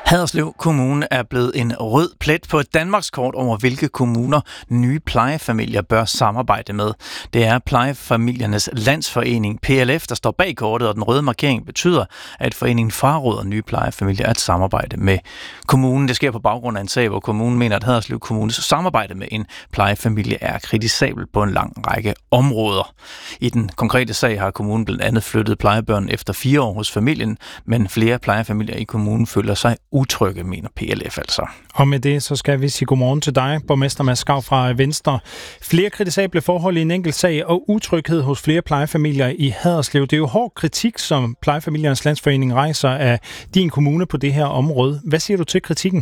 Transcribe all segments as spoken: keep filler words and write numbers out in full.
Haderslev Kommune er blevet en rød plet på et Danmarkskort over, hvilke kommuner nye plejefamilier bør samarbejde med. Det er Plejefamiliernes Landsforening, P L F, der står bag kortet, og den røde markering betyder, at foreningen fraråder nye plejefamilier at samarbejde med kommunen. Det sker på baggrund af en sag, hvor kommunen mener, at Haderslev Kommunes samarbejde med en plejefamilie er kritisabelt på en lang række områder. I den konkrete sag har kommunen blandt andet flyttet plejebørn efter fire år hos familien, men flere plejefamilier i kommunen føler sig utrygge, mener P L F altså. Og med det, så skal vi sige godmorgen til dig, borgmester Mads Skau fra Venstre. Flere kritisable forhold i en enkelt sag og utryghed hos flere plejefamilier i Haderslev. Det er jo hård kritik, som Plejefamiliernes Landsforening rejser af din kommune på det her område. Hvad siger du til kritikken?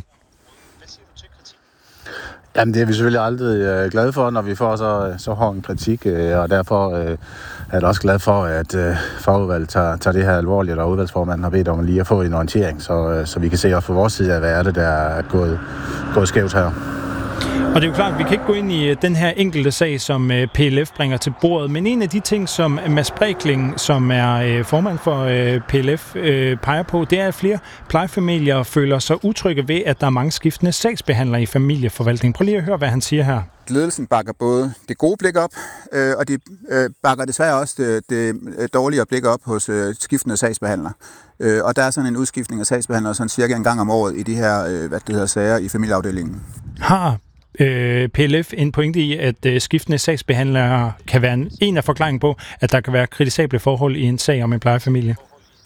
Jamen, det er vi selvfølgelig aldrig øh, glade for, når vi får så, så hård en kritik, øh, og derfor øh, er jeg også glad for, at øh, fagudvalget tager, tager det her alvorligt, og udvalgsformanden har bedt om lige at få en orientering, så, øh, så vi kan se også fra vores side af, hvad er det, der er gået, gået skævt her. Og det er jo klart, at vi kan ikke gå ind i den her enkelte sag, som P L F bringer til bordet, men en af de ting, som Mads Brekling, som er formand for P L F, peger på, det er, at flere plejefamilier føler sig utrygge ved, at der er mange skiftende sagsbehandlere i familieforvaltningen. Prøv lige at høre, hvad han siger her. Ledelsen bakker både det gode blik op, øh, og de øh, bakker desværre også det, det dårligere blik op hos øh, skiftende sagsbehandlere. Øh, og der er sådan en udskiftning af sagsbehandlere sådan cirka en gang om året i de her øh, hvad det hedder, sager i familieafdelingen. Har øh, P L F en pointe i, at øh, skiftende sagsbehandlere kan være en, en af forklaringen på, at der kan være kritisable forhold i en sag om en plejefamilie?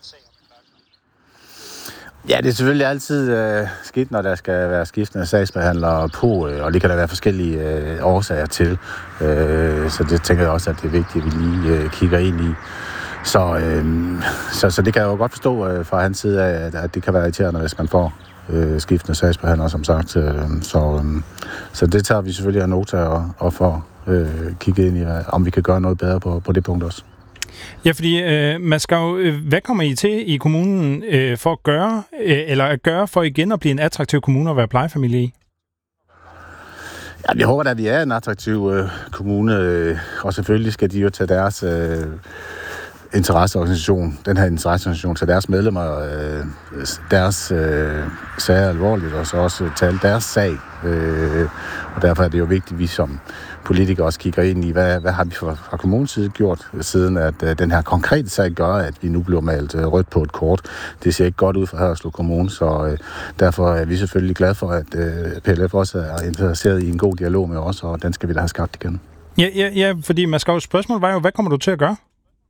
Ja, det er selvfølgelig altid øh, skidt, når der skal være skiftende sagsbehandlere på, øh, og det kan der være forskellige øh, årsager til. Øh, så det tænker jeg også, at det er vigtigt, at vi lige øh, kigger ind i. Så, øh, så, så det kan jeg jo godt forstå øh, fra hans side af, at, at det kan være irriterende, hvis man får øh, skiftende sagsbehandlere, som sagt. Øh, så, øh, så det tager vi selvfølgelig af nota og, og får øh, kigget ind i, om vi kan gøre noget bedre på, på det punkt også. Ja, fordi øh, Mads Skau, øh, hvad kommer I til i kommunen øh, for at gøre, øh, eller at gøre for igen at blive en attraktiv kommune at være plejefamilie i? Ja, jeg håber da, at vi er en attraktiv øh, kommune, øh, og selvfølgelig skal de jo tage deres øh, interesseorganisation, den her interesseorganisation, tage deres medlemmer, øh, deres øh, sager alvorligt, og så også tage deres sag. Øh, og derfor er det jo vigtigt, at vi som politikere også kigger ind i, hvad, hvad har vi fra, fra kommunens side gjort, siden at øh, den her konkrete sag gør, at vi nu bliver malet øh, rødt på et kort. Det ser ikke godt ud for Haderslev Kommune, så øh, derfor er vi selvfølgelig glade for, at øh, P L F også er interesseret i en god dialog med os, og den skal vi da have skabt igen. Ja, ja, ja, fordi Mads Skaus spørgsmål var jo, hvad kommer du til at gøre?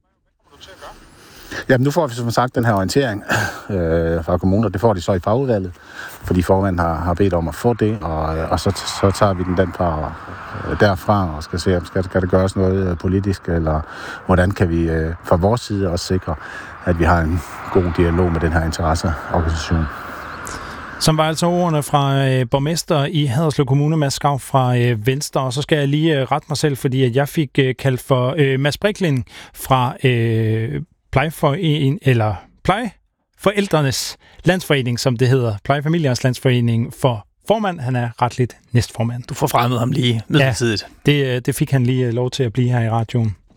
Jamen, nu får vi som sagt den her orientering øh, fra kommunen, og det får de så i fagudvalget, fordi formanden har, har bedt om at få det, og, og så, så tager vi den, den fra, øh, derfra og skal se, om skal, skal der gøres noget politisk, eller hvordan kan vi øh, fra vores side også sikre, at vi har en god dialog med den her interesseorganisation. Som var altså ordene fra øh, borgmester i Haderslev Kommune, Mads Skau fra øh, Venstre. Og så skal jeg lige øh, rette mig selv, fordi at jeg fik øh, kaldt for øh, Mads Brekling fra øh, Plejeforening, eller Plejeforældrenes Landsforening, som det hedder. Plejefamiliernes Landsforening for formand. Han er retligt næstformand. Du får fremmet ham lige midlertidigt. Ja, det, det fik han lige lov til at blive her i radioen.